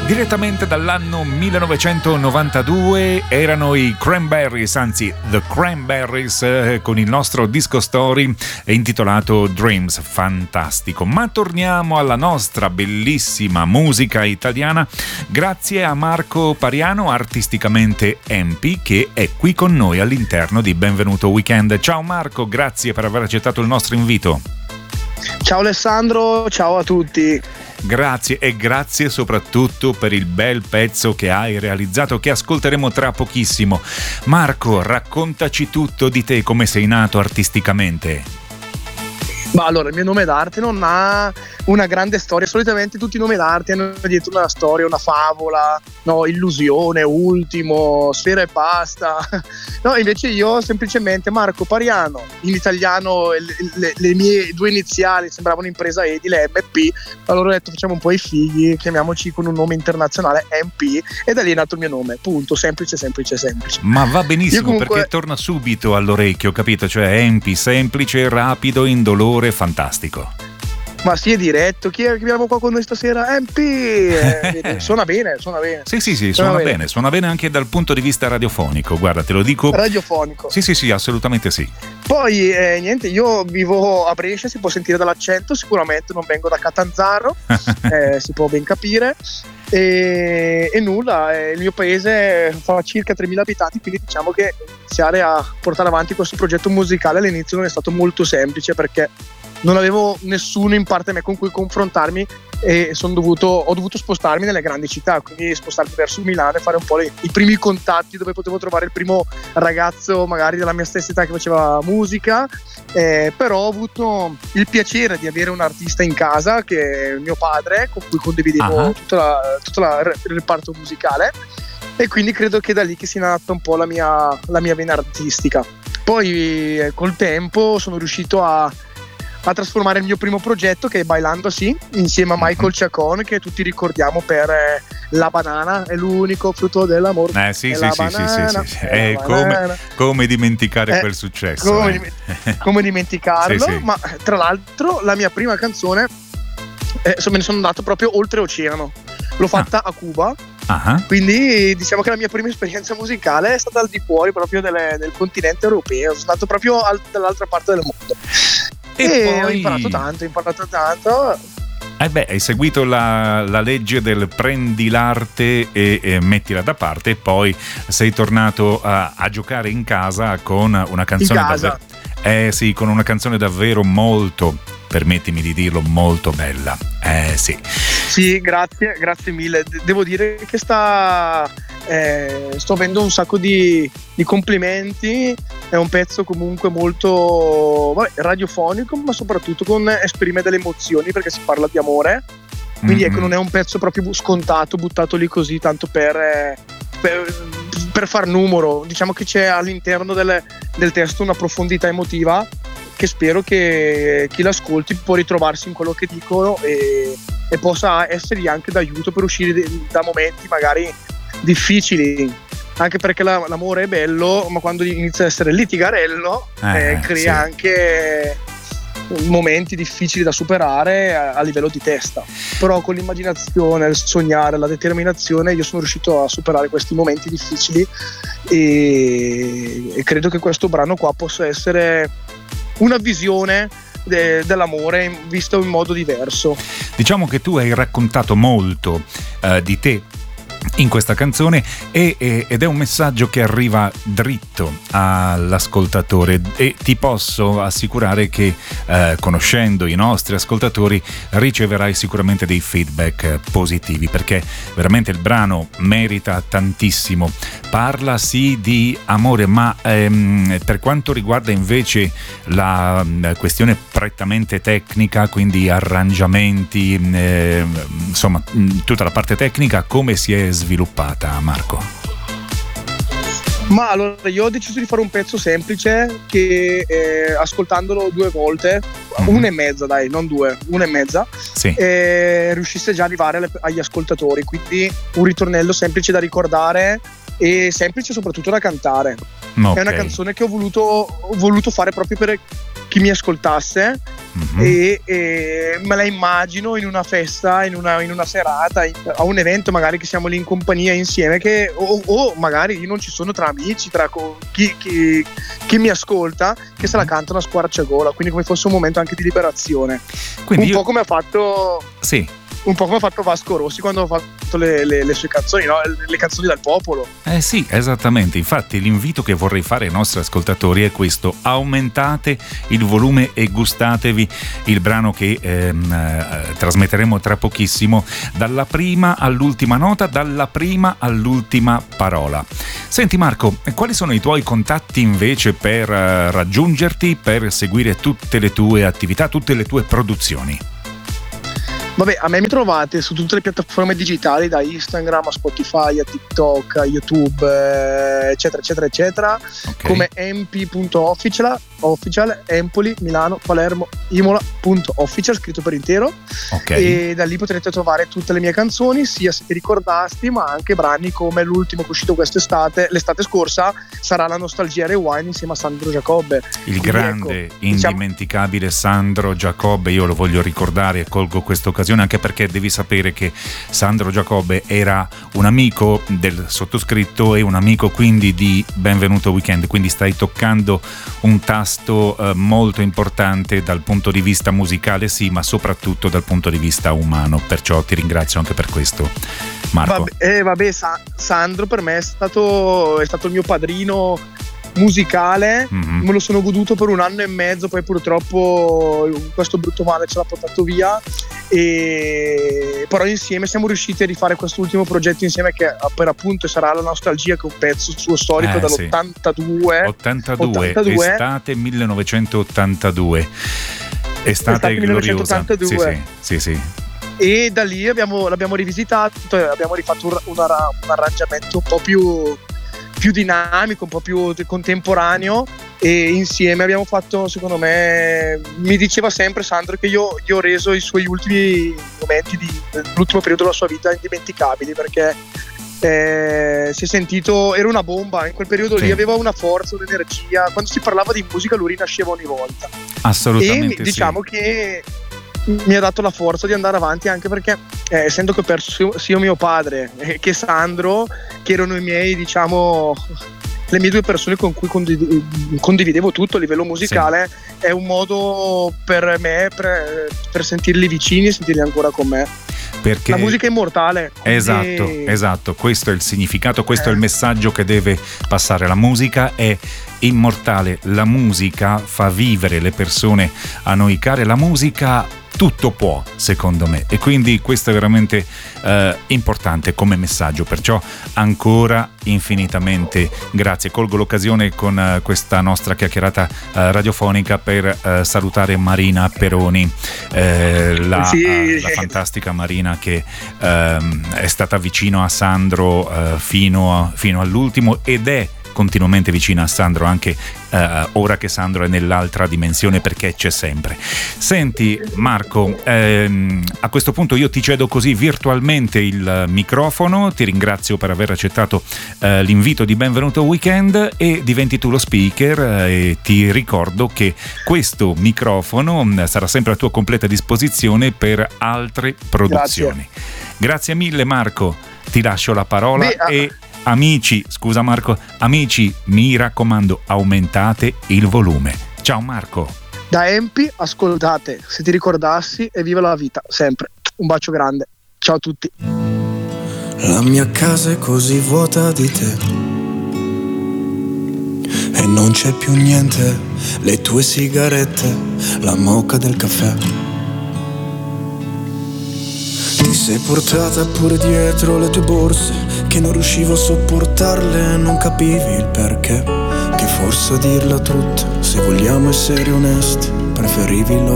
Direttamente dall'anno 1992 erano i Cranberries, anzi The Cranberries, con il nostro disco story intitolato Dreams. Fantastico. Ma torniamo alla nostra bellissima musica italiana grazie a Marco Pariano, artisticamente Empi, che è qui con noi all'interno di Benvenuto Weekend. Ciao Marco, grazie per aver accettato il nostro invito. Ciao Alessandro, ciao a tutti. Grazie, e grazie soprattutto per il bel pezzo che hai realizzato, che ascolteremo tra pochissimo. Marco, raccontaci tutto di te, come sei nato artisticamente. Ma allora, il mio nome d'arte non ha una grande storia. Solitamente tutti i nomi d'arte hanno dietro una storia, una favola, no? Illusione, Ultimo, Sfera e Pasta. No, invece io semplicemente Marco Pariano. In italiano le mie due iniziali sembravano impresa edile, MP. Allora ho detto facciamo un po' i figli, chiamiamoci con un nome internazionale MP, e da lì è nato il mio nome. Punto, semplice. Ma va benissimo, comunque... perché torna subito all'orecchio, capito? Cioè MP, semplice, rapido, indolore, fantastico. Ma sì, è diretto. Chi abbiamo qua con noi stasera? MP. Suona bene. Sì, suona bene anche dal punto di vista radiofonico, guarda, te lo dico. Radiofonico. Sì, assolutamente sì. Poi niente, io vivo a Brescia, si può sentire dall'accento, sicuramente non vengo da Catanzaro, si può ben capire. E nulla, il mio paese fa circa 3.000 abitanti, quindi diciamo che iniziare a portare avanti questo progetto musicale all'inizio non è stato molto semplice, perché non avevo nessuno in parte me con cui confrontarmi e ho dovuto spostarmi nelle grandi città, quindi spostarmi verso Milano e fare un po' i primi contatti dove potevo trovare il primo ragazzo magari della mia stessa età che faceva musica, però ho avuto il piacere di avere un artista in casa che è mio padre, con cui condividevo tutto il reparto musicale, e quindi credo che da lì che sia nata un po' la mia vena artistica. Poi col tempo sono riuscito a trasformare il mio primo progetto, che è Bailando Sì, insieme a Michael Chacon, che tutti ricordiamo per La Banana, è l'unico frutto dell'amore. Sì. Come dimenticare quel successo? Come dimenticarlo? Sì. Ma tra l'altro la mia prima canzone me ne sono andato proprio oltreoceano, l'ho fatta a Cuba. Quindi diciamo che la mia prima esperienza musicale è stata al di fuori proprio del continente europeo, sono stato proprio dall'altra parte del mondo. E poi ho imparato tanto. Hai seguito la legge del prendi l'arte e mettila da parte, e poi sei tornato a giocare in casa con una canzone davvero. Con una canzone davvero molto, permettimi di dirlo, molto bella. Sì, grazie mille. Devo dire che sto avendo un sacco di complimenti. È un pezzo comunque molto radiofonico, ma soprattutto esprime delle emozioni, perché si parla di amore. Quindi ecco, non è un pezzo proprio scontato, buttato lì così tanto per far numero. Diciamo che c'è all'interno del testo una profondità emotiva che spero che chi l'ascolti può ritrovarsi in quello che dicono e possa essergli anche d'aiuto per uscire da momenti magari difficili, anche perché l'amore è bello, ma quando inizia a essere litigarello crea anche momenti difficili da superare a livello di testa. Però con l'immaginazione, il sognare, la determinazione, io sono riuscito a superare questi momenti difficili e credo che questo brano qua possa essere una visione dell'amore visto in modo diverso. Diciamo che tu hai raccontato molto di te in questa canzone ed è un messaggio che arriva dritto all'ascoltatore, e ti posso assicurare che conoscendo i nostri ascoltatori riceverai sicuramente dei feedback positivi, perché veramente il brano merita tantissimo. Parla sì di amore, ma per quanto riguarda invece la questione prettamente tecnica, quindi arrangiamenti, insomma tutta la parte tecnica, come si è sviluppata, Marco? Ma allora io ho deciso di fare un pezzo semplice che ascoltandolo 2 volte, una e mezza, dai, non 2, una e mezza, riuscisse già ad arrivare agli ascoltatori, quindi un ritornello semplice da ricordare e semplice soprattutto da cantare. È una canzone che ho voluto fare proprio chi mi ascoltasse. E me la immagino in una festa, in una serata, a un evento magari che siamo lì in compagnia insieme, che o magari io non ci sono, tra amici, tra chi mi ascolta, che se la cantano a squarciagola, quindi come fosse un momento anche di liberazione. Quindi po' come ha fatto un po' come ha fatto Vasco Rossi quando ha fatto le sue canzoni, no? Le canzoni del popolo. Sì, esattamente. Infatti l'invito che vorrei fare ai nostri ascoltatori è questo: aumentate il volume e gustatevi il brano che trasmetteremo tra pochissimo, dalla prima all'ultima nota, dalla prima all'ultima parola. Senti Marco, quali sono i tuoi contatti invece per raggiungerti, per seguire tutte le tue attività, tutte le tue produzioni? Vabbè, a me mi trovate su tutte le piattaforme digitali, da Instagram a Spotify a TikTok a YouTube, eccetera eccetera eccetera, come empi.official, Empoli, Milano, Palermo, Imola.official, scritto per intero. E da lì potrete trovare tutte le mie canzoni, sia Se ti ricordasti, ma anche brani come l'ultimo che è uscito quest'estate, l'estate scorsa, sarà La nostalgia rewind insieme a Sandro Giacobbe. Il grande, indimenticabile Sandro Giacobbe, io lo voglio ricordare e colgo questa occasione anche perché devi sapere che Sandro Giacobbe era un amico del sottoscritto e un amico quindi di Benvenuto Weekend, quindi stai toccando un tasto molto importante dal punto di vista musicale, sì, ma soprattutto dal punto di vista umano, perciò ti ringrazio anche per questo, Marco. Sandro per me è stato il mio padrino musicale, me lo sono goduto per 1 anno e mezzo, poi purtroppo questo brutto male ce l'ha portato via, però insieme siamo riusciti a rifare quest'ultimo progetto insieme, che per appunto sarà La nostalgia, che è un pezzo suo storico dall'82 estate 1982, estate gloriosa, 1982. sì. E da lì l'abbiamo rivisitato, abbiamo rifatto un arrangiamento un po' più dinamico, un po' più contemporaneo, e insieme abbiamo fatto, secondo me, mi diceva sempre Sandro che io ho reso i suoi ultimi momenti dell'ultimo periodo della sua vita indimenticabili, perché si è sentito, era una bomba in quel periodo lì, aveva una forza, un'energia, quando si parlava di musica lui rinasceva ogni volta, assolutamente. E diciamo che mi ha dato la forza di andare avanti, anche perché essendo che ho perso sia mio padre che Sandro, che erano i miei, diciamo, le mie 2 persone con cui condividevo tutto a livello musicale, è un modo per me per sentirli vicini e sentirli ancora con me, perché la musica è immortale. Esatto, questo è il significato, questo è il messaggio che deve passare. La musica è immortale, la musica fa vivere le persone a noi care, la musica tutto può, secondo me, e quindi questo è veramente importante come messaggio, perciò ancora infinitamente grazie. Colgo l'occasione con questa nostra chiacchierata radiofonica per salutare Marina Peroni, la fantastica Marina che è stata vicino a Sandro fino all'ultimo, ed è continuamente vicina a Sandro anche ora che Sandro è nell'altra dimensione, perché c'è sempre. Senti Marco, a questo punto io ti cedo così virtualmente il microfono, ti ringrazio per aver accettato l'invito di Benvenuto Weekend, e diventi tu lo speaker, e ti ricordo che questo microfono sarà sempre a tua completa disposizione per altre produzioni. Grazie mille Marco, ti lascio la parola. Amici, mi raccomando, aumentate il volume. Ciao Marco. Da Empi, ascoltate Se ti ricordassi e viva la vita, sempre. Un bacio grande. Ciao a tutti. La mia casa è così vuota di te e non c'è più niente, le tue sigarette, la moka del caffè. Ti sei portata pure dietro le tue borse, che non riuscivo a sopportarle, non capivi il perché, che forse a dirla tutta, se vogliamo essere onesti, preferivi l'oro